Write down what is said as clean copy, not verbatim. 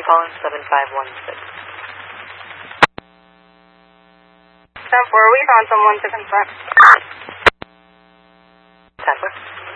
calling 7516. 10-4, we found someone to confront. 10-4.